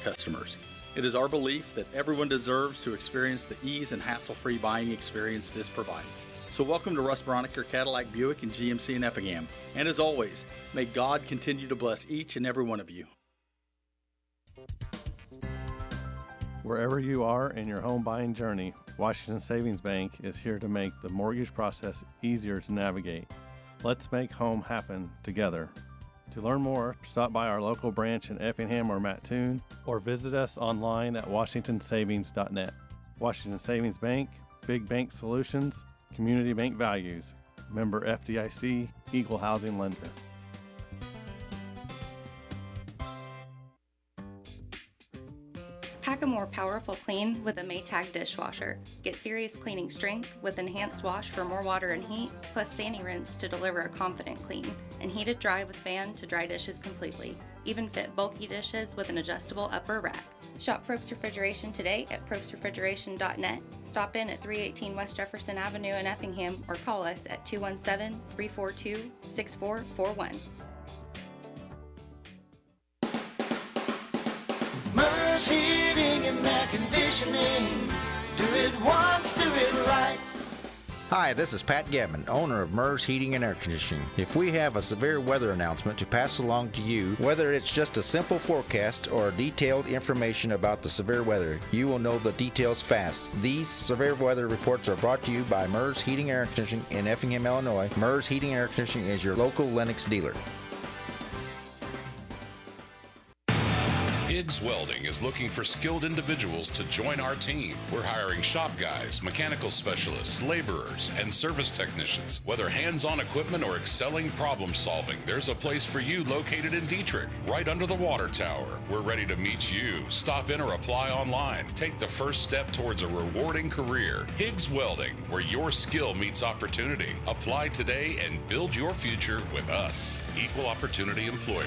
customers. It is our belief that everyone deserves to experience the ease and hassle-free buying experience this provides. So welcome to Russ Broniker Cadillac Buick and GMC in Effingham. And as always, may God continue to bless each and every one of you. Wherever you are in your home buying journey, Washington Savings Bank is here to make the mortgage process easier to navigate. Let's make home happen together. To learn more, stop by our local branch in Effingham or Mattoon, or visit us online at washingtonsavings.net. Washington Savings Bank, Big Bank Solutions, Community Bank Values. Member FDIC, Equal Housing Lender. Pack a more powerful clean with a Maytag dishwasher. Get serious cleaning strength with enhanced wash for more water and heat, plus Sani-Rinse to deliver a confident clean, and heated dry with fan to dry dishes completely. Even fit bulky dishes with an adjustable upper rack. Shop Probst Refrigeration today at probstrefrigeration.net. Stop in at 318 West Jefferson Avenue in Effingham or call us at 217-342-6441. Mers Heating and Air Conditioning. Do it once, do it right. Hi, this is Pat Gavin, owner of Mers Heating and Air Conditioning. If we have a severe weather announcement to pass along to you, whether it's just a simple forecast or detailed information about the severe weather, you will know the details fast. These severe weather reports are brought to you by Mers Heating and Air Conditioning in Effingham, Illinois. Mers Heating and Air Conditioning is your local Lennox dealer. Higgs Welding is looking for skilled individuals to join our team. We're hiring shop guys, mechanical specialists, laborers, and service technicians. Whether hands-on equipment or excelling problem solving, there's a place for you located in Dietrich, right under the water tower. We're ready to meet you. Stop in or apply online. Take the first step towards a rewarding career. Higgs Welding, where your skill meets opportunity. Apply today and build your future with us. Equal Opportunity Employer.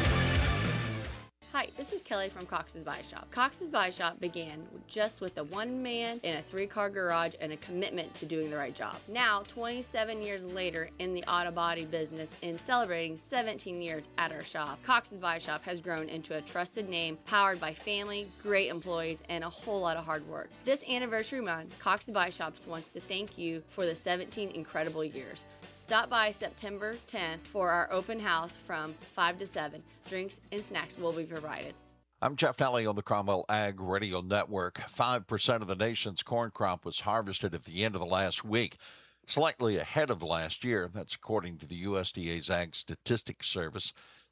Hi, this is Kelly from Cox's Body Shop. Cox's Body Shop began just with a one-man in a three-car garage and a commitment to doing the right job. Now, 27 years later in the auto body business and celebrating 17 years at our shop, Cox's Body Shop has grown into a trusted name powered by family, great employees, and a whole lot of hard work. This anniversary month, Cox's Body Shop wants to thank you for the 17 incredible years. Stop by September 10th for our open house from 5 to 7. Drinks and snacks will be provided. I'm Jeff Nally on the Cromwell Ag Radio Network. 5% of the nation's corn crop was harvested at the end of the last week, slightly ahead of last year. That's according to the USDA's Ag Statistics Service.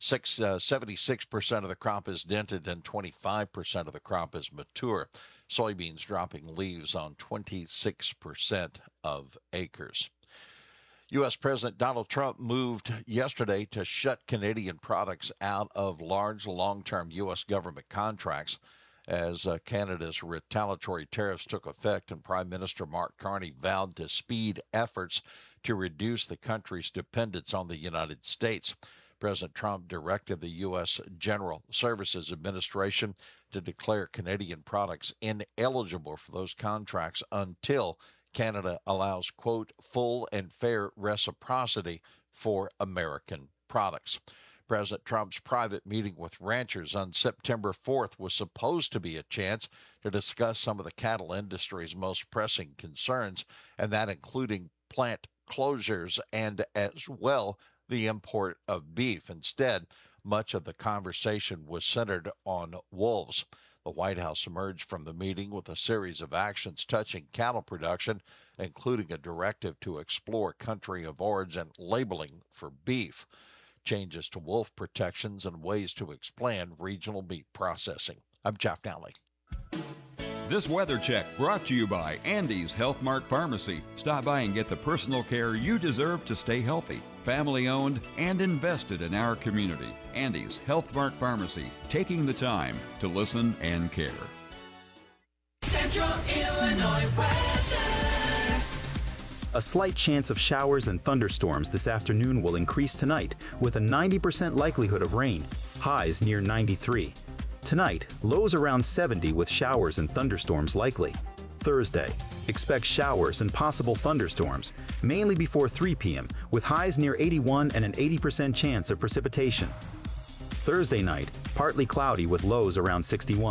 76% of the crop is dented and 25% of the crop is mature. Soybeans dropping leaves on 26% of acres. U.S. President Donald Trump moved yesterday to shut Canadian products out of large long-term U.S. government contracts as Canada's retaliatory tariffs took effect, and Prime Minister Mark Carney vowed to speed efforts to reduce the country's dependence on the United States. President Trump directed the U.S. General Services Administration to declare Canadian products ineligible for those contracts until Canada allows, quote, full and fair reciprocity for American products. President Trump's private meeting with ranchers on September 4th was supposed to be a chance to discuss some of the cattle industry's most pressing concerns, and that including plant closures and as well the import of beef. Instead, much of the conversation was centered on wolves. The White House emerged from the meeting with a series of actions touching cattle production, including a directive to explore country of origin labeling for beef, changes to wolf protections, and ways to expand regional meat processing. I'm Jeff Nally. This weather check brought to you by Andy's Health Mart Pharmacy. Stop by and get the personal care you deserve to stay healthy. Family owned and invested in our community. Andy's Health Mart Pharmacy, taking the time to listen and care. Central Illinois weather. A slight chance of showers and thunderstorms this afternoon will increase tonight with a 90% likelihood of rain. Highs near 93. Tonight, lows around 70 with showers and thunderstorms likely. Thursday, expect showers and possible thunderstorms, mainly before 3 p.m., with highs near 81 and an 80% chance of precipitation. Thursday night, partly cloudy with lows around 61.